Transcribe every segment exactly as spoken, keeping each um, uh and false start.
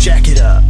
Jack it up.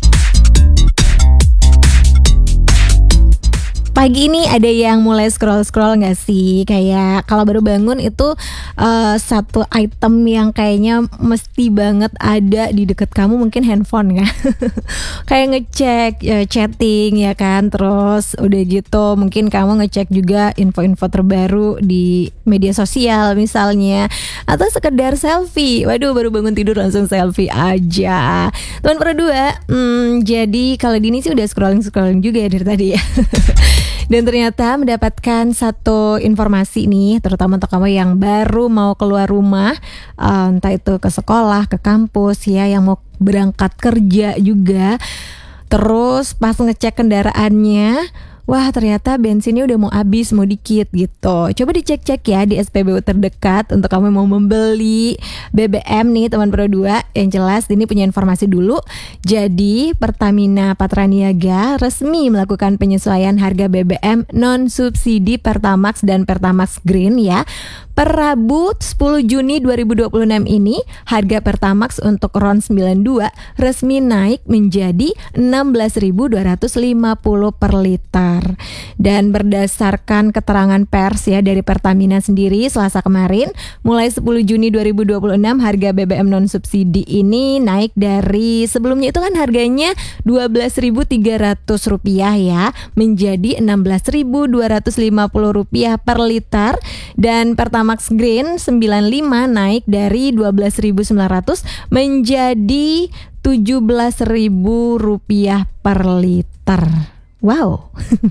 Pagi ini ada yang mulai scroll-scroll gak sih? Kayak kalau baru bangun itu uh, satu item yang kayaknya mesti banget ada di deket kamu, mungkin handphone kan. Kayak ngecek ya, chatting ya kan. Terus udah gitu mungkin kamu ngecek juga info-info terbaru di media sosial misalnya. Atau sekedar selfie. Waduh, baru bangun tidur langsung selfie aja. Teman berdua, hmm, jadi kalau Dini sih udah scrolling-scrolling juga ya dari tadi ya. Dan ternyata mendapatkan satu informasi nih, terutama untuk kamu yang baru mau keluar rumah, uh, entah itu ke sekolah, ke kampus ya, yang mau berangkat kerja juga. Terus pas ngecek kendaraannya, wah ternyata bensinnya udah mau habis, mau dikit gitu. Coba dicek-cek ya di S P B U terdekat untuk kamu mau membeli B B M nih teman Pro dua. Yang jelas ini punya informasi dulu. Jadi Pertamina Patraniaga resmi melakukan penyesuaian harga B B M non subsidi Pertamax dan Pertamax Green ya. Per Rabu sepuluh Juni dua ribu dua puluh enam ini harga Pertamax untuk RON sembilan puluh dua resmi naik menjadi enam belas ribu dua ratus lima puluh per liter. Dan berdasarkan keterangan pers ya dari Pertamina sendiri Selasa kemarin, mulai sepuluh Juni dua ribu dua puluh enam harga B B M non subsidi ini naik dari sebelumnya itu kan harganya dua belas ribu tiga ratus rupiah ya, menjadi enam belas ribu dua ratus lima puluh rupiah per liter. Dan Pertamax Green sembilan puluh lima naik dari dua belas ribu sembilan ratus menjadi tujuh belas ribu rupiah per liter. Wow.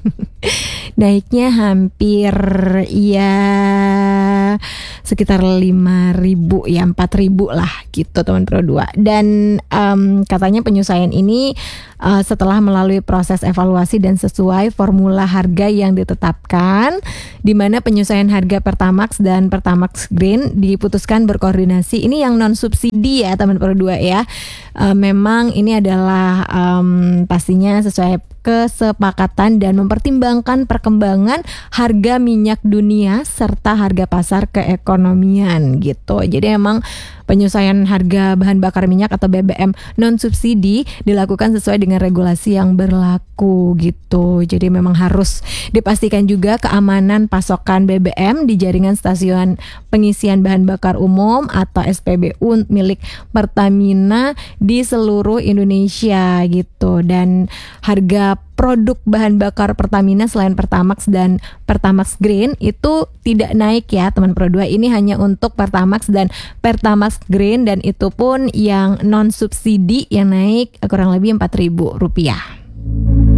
Naiknya hampir ya sekitar lima ribu ya, empat ribu lah gitu teman Pro dua. Dan um, katanya penyesuaian ini uh, setelah melalui proses evaluasi dan sesuai formula harga yang ditetapkan, di mana penyesuaian harga Pertamax dan Pertamax Green diputuskan berkoordinasi. Ini yang non subsidi ya teman Pro dua ya. Uh, memang ini adalah um, pastinya sesuai kesepakatan dan mempertimbangkan perkembangan harga minyak dunia serta harga pasar keekonomian gitu. Jadi emang penyesuaian harga bahan bakar minyak atau B B M non subsidi dilakukan sesuai dengan regulasi yang berlaku gitu. Jadi memang harus dipastikan juga keamanan pasokan B B M di jaringan stasiun pengisian bahan bakar umum atau S P B U milik Pertamina di seluruh Indonesia gitu. Dan harga produk bahan bakar Pertamina selain Pertamax dan Pertamax Green itu tidak naik ya teman Pro dua. Ini hanya untuk Pertamax dan Pertamax Green, dan itu pun yang non subsidi yang naik kurang lebih empat ribu rupiah.